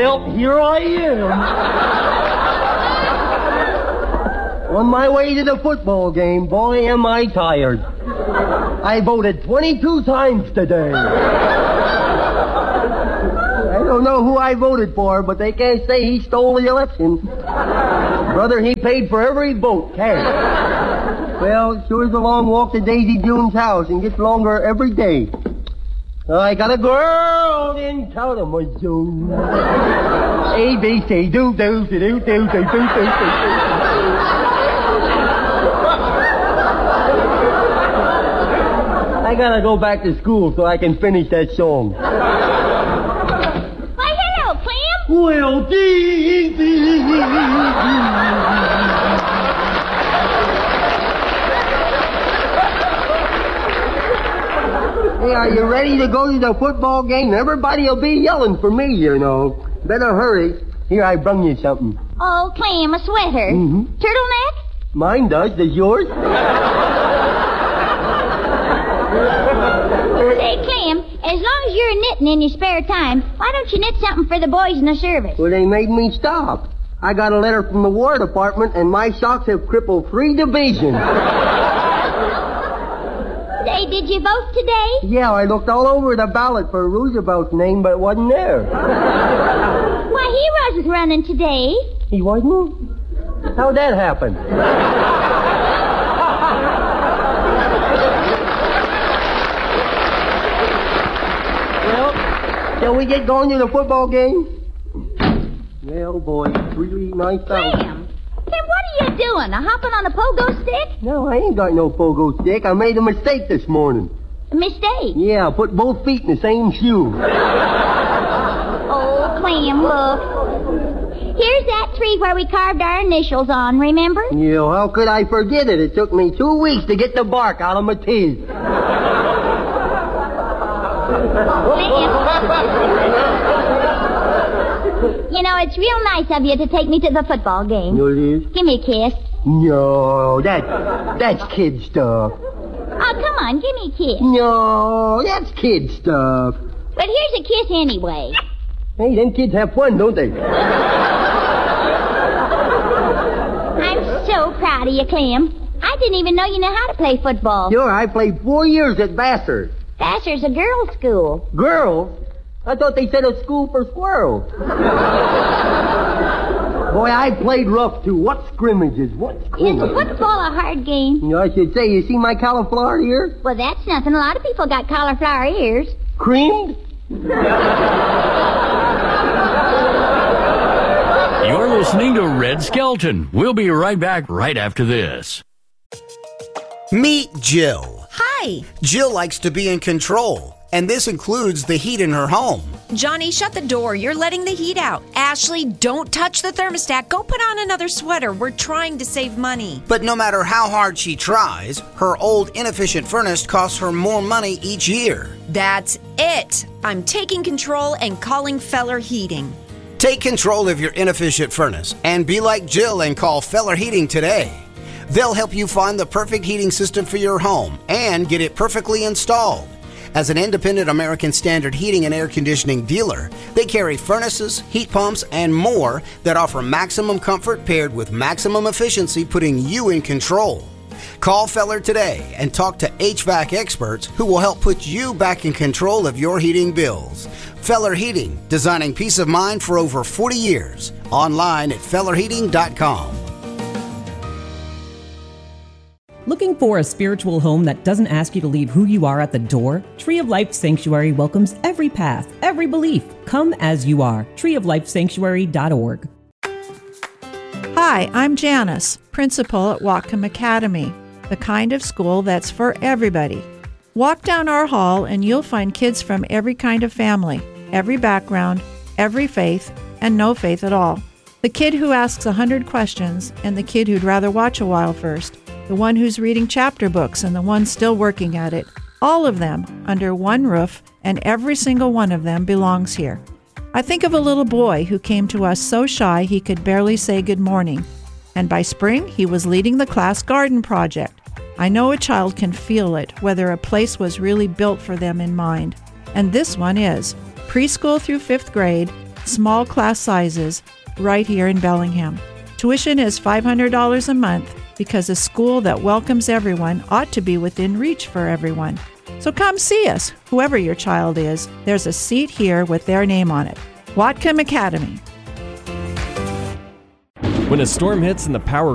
Well, here I am. On my way to the football game, boy, am I tired. I voted 22 times today. I don't know who I voted for, but they can't say he stole the election. Brother, he paid for every vote, cash. Well, sure is a long walk to Daisy June's house and gets longer every day. I got a girl in Kalamazoo. A, B, C, do, do, do, do, do, do, do, do. I gotta go back to school so I can finish that song. Why, hello, Clem. Well, Daisy. Hey, are you ready to go to the football game? Everybody will be yelling for me, you know. Better hurry. Here, I brung you something. Oh, Clem, a sweater. Mm-hmm. Turtleneck? Mine does. Does yours? Say, Clem, as long as you're knitting in your spare time, why don't you knit something for the boys in the service? Well, they made me stop. I got a letter from the War Department, and my socks have crippled 3 divisions. Say, did you vote today? Yeah, I looked all over the ballot for Roosevelt's name, but it wasn't there. Why, he wasn't running today. He wasn't? How'd that happen? Well, shall we get going to the football game? Well, boy, it's really nice out. Clem, what are you doing? Hopping on a pogo stick? No, I ain't got no pogo stick. I made a mistake this morning. A mistake? Yeah, I put both feet in the same shoe. Oh, Clem, look. Here's that tree where we carved our initials on, remember? Yeah, how could I forget it? It took me 2 weeks to get the bark out of my teeth. You know, it's real nice of you to take me to the football game. No, it is? Give me a kiss. No, that's kid stuff. Oh, come on, give me a kiss. No, that's kid stuff. But here's a kiss anyway. Hey, them kids have fun, don't they? I'm so proud of you, Clem. I didn't even know you knew how to play football. Sure, I played 4 years at Vassar. Vassar's a girls' school. Girls? I thought they said a school for squirrels. Boy, I played rough, too. What scrimmages, what Is scrimmages. football a hard game? You know, I should say, you see my cauliflower ears? Well, that's nothing. A lot of people got cauliflower ears. Creamed? You're listening to Red Skelton. We'll be right back right after this. Meet Jill. Hi. Jill likes to be in control, and this includes the heat in her home. Johnny, shut the door. You're letting the heat out. Ashley, don't touch the thermostat. Go put on another sweater. We're trying to save money. But no matter how hard she tries, her old inefficient furnace costs her more money each year. That's it. I'm taking control and calling Feller Heating. Take control of your inefficient furnace and be like Jill and call Feller Heating today. They'll help you find the perfect heating system for your home and get it perfectly installed. As an independent American Standard heating and air conditioning dealer, they carry furnaces, heat pumps, and more that offer maximum comfort paired with maximum efficiency, putting you in control. Call Feller today and talk to HVAC experts who will help put you back in control of your heating bills. Feller Heating, designing peace of mind for over 40 years. Online at fellerheating.com. Looking for a spiritual home that doesn't ask you to leave who you are at the door? Tree of Life Sanctuary welcomes every path, every belief. Come as you are. treeoflifesanctuary.org. Hi, I'm Janice, principal at Whatcom Academy, the kind of school that's for everybody. Walk down our hall and you'll find kids from every kind of family, every background, every faith, and no faith at all. The kid who asks 100 questions and the kid who'd rather watch a while first. The one who's reading chapter books and the one still working at it. All of them under one roof, and every single one of them belongs here. I think of a little boy who came to us so shy he could barely say good morning. And by spring, he was leading the class garden project. I know a child can feel it, whether a place was really built for them in mind. And this one is. Preschool through 5th grade, small class sizes right here in Bellingham. Tuition is $500 a month because a school that welcomes everyone ought to be within reach for everyone. So come see us, whoever your child is. There's a seat here with their name on it. Whatcom Academy. When a storm hits and the power